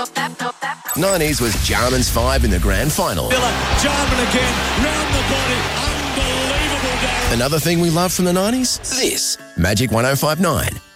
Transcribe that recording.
90s was Jarman's 5 in the grand final. Jarman again, round the body. Unbelievable, Darren. Another thing we love from the 90s? This. Magic 105.9.